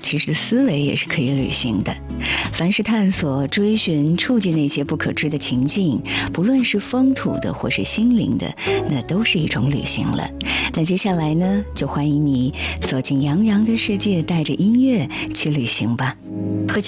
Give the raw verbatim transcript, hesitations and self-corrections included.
其实思维也是可以旅行的。凡是探索、追寻、触及那些不可知的情境，不论是风土的或是心灵的，那都是一种旅行了。那接下来呢，就欢迎你走进杨洋的世界，带着音乐去旅行吧。